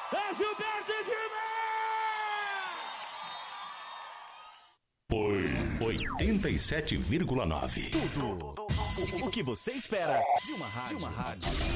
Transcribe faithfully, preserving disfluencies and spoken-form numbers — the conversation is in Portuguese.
É Gilberto Gilberto! oitenta e sete vírgula nove. Tudo o que você espera de uma rádio. De uma rádio.